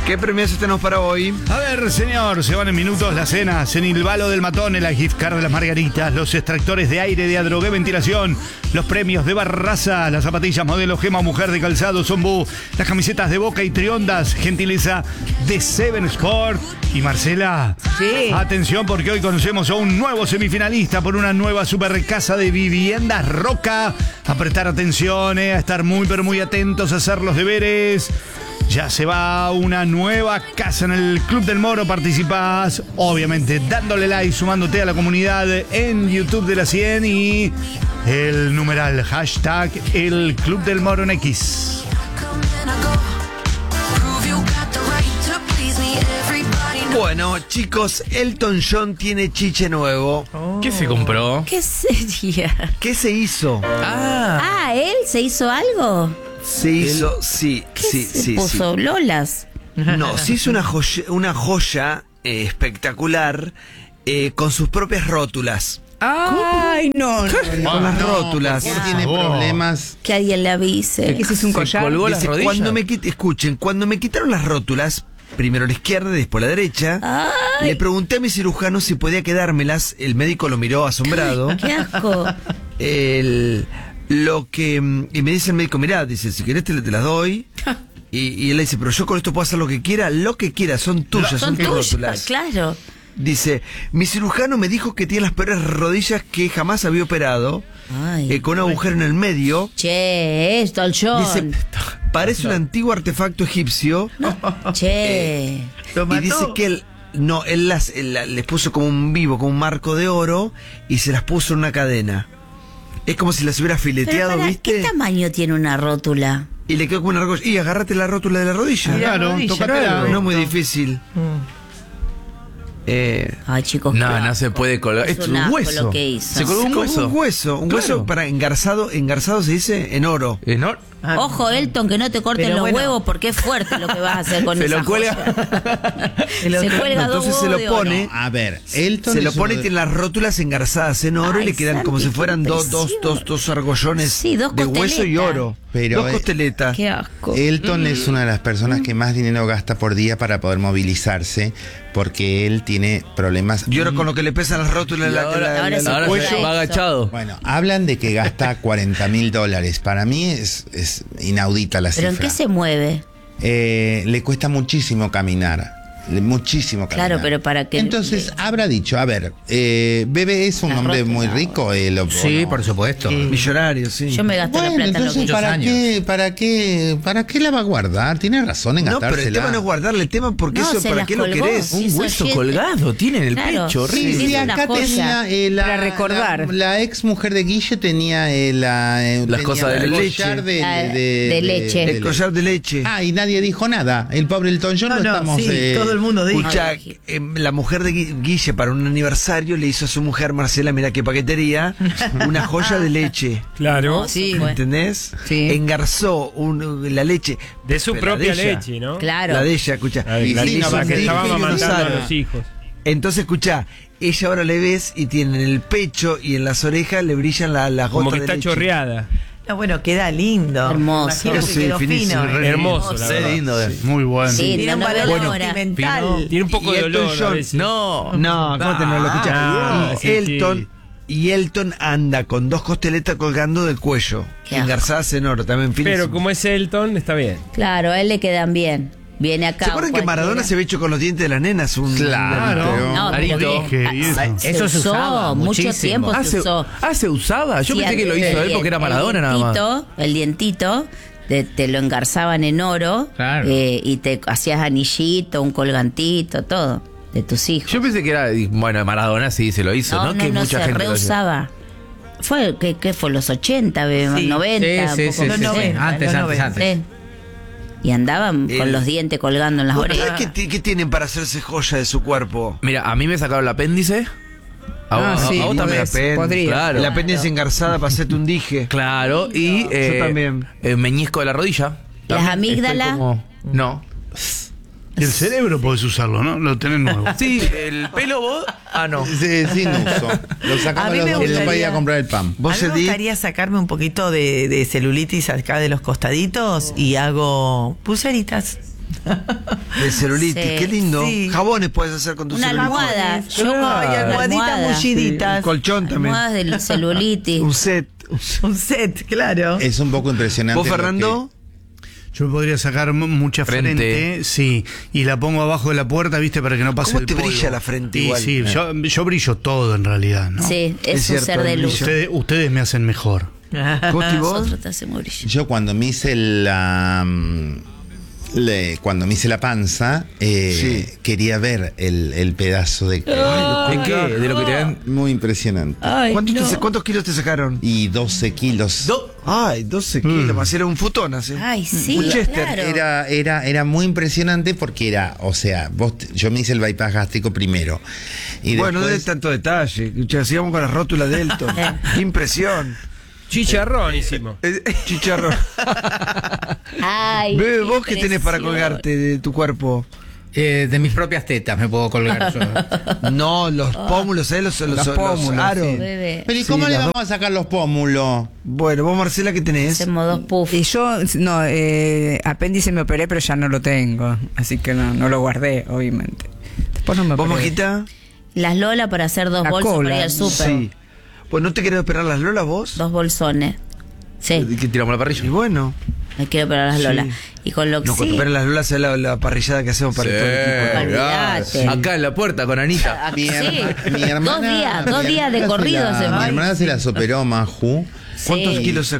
¿Qué premios tenemos para hoy? A ver, señor, se van en minutos las cenas en el Balo del Matón, la gift card de las margaritas, los extractores de aire de Adrogué Ventilación, los premios de Barraza, las zapatillas modelo Gema Mujer de Calzado Zombú, las camisetas de Boca y Triondas, gentileza de Seven Sport. Y Marcela, sí, atención porque hoy conocemos a un nuevo semifinalista por una nueva super casa de viviendas Roca. A prestar atención, a estar muy pero muy atentos a hacer los deberes. Ya se va una nueva casa en el Club del Moro. Participás, obviamente, dándole like, sumándote a la comunidad en YouTube de la 100 y el numeral hashtag el Club del Moro en X. Bueno, chicos, Elton John tiene chiche nuevo. ¿Qué se compró? ¿Qué sería? ¿Qué se hizo? ¿Él se hizo algo? Se hizo, sí. ¿Puso lolas? No, se hizo una joya espectacular con sus propias rótulas. Ay, no. Con las rótulas. Él tiene problemas. Que alguien le avise. Ese es un collar. Colgó las Dice, rodillas. escuchen, cuando me quitaron las rótulas, primero a la izquierda y después a la derecha, Ay. le pregunté a mi cirujano si podía quedármelas. El médico lo miró asombrado. ¡Qué asco! Y me dice el médico, mirá, dice, si querés te las doy. Y él le dice, pero yo con esto puedo hacer lo que quiera, son tuyas, son tus rótulas. Claro. Dice, mi cirujano me dijo que tiene las peores rodillas que jamás había operado, Ay. con un agujero en el medio. Che, esto al John. Dice, parece un antiguo artefacto egipcio. Che. Y dice que él les puso como un vivo, como un marco de oro, y se las puso en una cadena. Es como si las hubiera fileteado, Pero ¿viste? ¿qué tamaño tiene una rótula? Y le quedó como una argolla. Y agárrate la rótula de la rodilla. Claro, tócatela. No es muy difícil. Ay, chicos. No se puede colgar. Es Es un un asco hueso. lo que hizo. Se colgó un hueso. Un hueso para engarzado se dice en oro. ¿No? Ojo, Elton, que no te corten Pero los bueno. huevos porque es fuerte lo que vas a hacer con Se esa lo cuelga. joya. Se cuelga dos Entonces se huevos lo de oro. pone. A ver, Elton Se lo es uno pone y de- tiene las rótulas engarzadas en oro y Ay, le quedan como si Santi, fueran qué dos impresión. argollones Sí, dos de hueso y costeletas. oro. Pero, dos costeletas. Qué asco. Elton es una de las personas que más dinero gasta por día para poder movilizarse, porque él tiene problemas. Y ahora con lo que le pesan las rótulas ahora sí. Ahora Cuelga se va eso. agachado. Bueno, hablan de que gasta $40.000. Para mí es inaudita la ¿Pero cifra. en qué se mueve? Le cuesta muchísimo caminar. Muchísimo caminar. Claro, pero para que... Entonces habrá dicho, a ver, Bebe es un Las hombre rótulas. muy rico. Sí, por supuesto. Millonario, sí. Yo me gasto la Bueno, plata en lo entonces, que ¿para qué la va a guardar? Tiene razón en No, pero el gastársela. tema no es guardarle el tema porque No, eso, se ¿para las qué lo colgó. querés? Sí. Un Hizo hueso 7. colgado tiene en el Claro. pecho. Sí, horrible. sí, Y es una acá joya. tenía Para recordar. la ex mujer de Guille tenía Las cosas de el leche. collar De leche. El collar de leche. Y nadie dijo nada. El pobre Elton John lo estamos. todo el mundo dijo. Escucha, Ay, la mujer de Guille para un aniversario le hizo a su mujer, Marcela, mira qué paquetería, una joya de leche. Claro. Sí, ¿Entendés? Sí. Engarzó la leche. De su Pero la propia de ella. leche, ¿no? Claro. La de ella, escucha. Ay, Y la sí, niña no, para que sí, estaba sí, amamantando a Sara. los hijos. Entonces, escucha, ella ahora le ves y tiene en el pecho y en las orejas le brillan las Como gotas que de está leche. chorreada. No, bueno, queda lindo. Hermoso. Imagino que Sí, quedó finísimo, fino. Hermoso, la Qué verdad. lindo. Muy bueno. Sí, Tiene un no valor veo la hora. sentimental. Tiene un poco Y de Elton olor a John- veces. No. No, ¿cómo te no lo escuchás? Ah, y sí, Elton. Y Elton anda con dos costeletas colgando del cuello, Qué asco. engarzadas en oro, también finísimo. Pero como es Elton, está bien. Claro, a él le quedan bien. Viene acá. ¿Se acuerdan que Maradona se había hecho con los dientes de las nenas? Claro. No, Arito. pero Eso se usó, usaba mucho muchísimo. tiempo se usó. ¿Se usaba? Yo Sí, pensé que lo hizo él porque era Maradona nada más. El dientito, te lo engarzaban en oro. Claro. Y te hacías anillito, un colgantito, todo. De tus hijos. Yo pensé que era, bueno, Maradona sí se lo hizo, ¿no? Que mucha se gente lo hizo. reusaba. ¿Qué fue? ¿Los 80, Sí. 90? Sí, un sí, poco Los sí, sí. 90, Antes, los antes, 90. antes. Sí. Y andaban con El- los dientes colgando en las ¿Ustedes orejas. qué tienen para hacerse joya de su cuerpo? Mira, a mí me sacaron el apéndice. A vos, sí, a vos también. podría. Claro. La apéndice engarzada para hacerte un dije. Claro, y Yo también. meñisco de la rodilla. Las También estoy amígdalas. como- No. Y el cerebro podés usarlo, ¿no? Lo tenés nuevo. Sí, el pelo vos. No. Sin uso. Lo sacamos A mí los me dos gustaría- para ir a comprar el pan. A mí ¿Vos, me Edith? gustaría sacarme un poquito de celulitis acá de los costaditos y hago pulseritas. De celulitis, Sí. qué lindo. Sí. Jabones puedes hacer con tu Una celulitis. almohada. Yo con Ay, almohaditas almohada. mulliditas. Un colchón también. Almohadas del celulitis. Un set. Un set, claro. Es un poco impresionante. ¿Vos, lo Fernando? Yo podría sacar mucha frente. Frente. Sí, y la pongo abajo de la puerta, ¿viste? Para que no pase ¿Cómo el te polvo. brilla la frente Y igual? sí, yo brillo todo en realidad, ¿no? Sí, es, Es un cierto, ser de el luz. brillo. Ustedes me hacen mejor. ¿Cómo te vos? Nosotros te hacemos brillar. Yo cuando me hice cuando me hice la panza, Sí. quería ver el pedazo de... ¿De qué? ¿De lo que te dan? Muy impresionante. ¿Cuántos kilos te sacaron? Y 12 kilos. Ay, 12 kilos, más era un futón así. Ay, sí, Un Chester. claro. Era muy impresionante porque o sea, yo me hice el bypass gástrico primero. Y Bueno, no de después, tanto detalle. Escucha, sigamos con las rótulas de Elton. Qué impresión. Chicharrón hicimos. Chicharrón. Ay, Bebe, ¿vos qué tenés para impresión. colgarte de tu cuerpo? De mis propias tetas me puedo colgar yo. No, los pómulos, ¿eh? Los pómulos, aros. sí. Bebé. pero ¿y Sí, cómo le las vamos a sacar los pómulos? Bueno, vos, Marcela, ¿qué tenés? Hacemos dos puffs. Y yo, no, apéndice me operé, pero ya no lo tengo. Así que no lo guardé, obviamente. Después no me ¿Vos, operé. Mojita? Las Lola para hacer dos La bolsas cola. para ir al súper. Sí. Pues, ¿no te querés operar las lolas vos? Dos bolsones. Sí, ¿Qué tiramos la parrilla? Y bueno. me quiero operar las Sí. Lola. Y con lo que No, cuando sí. operan las lolas es la parrillada que hacemos para todo el equipo. Olvídate. Acá en la puerta con Anita. Mi Sí. hermana, Dos días de corrido mi hacemos. hermana se las operó, Maju. ¿Cuántos Sí. kilos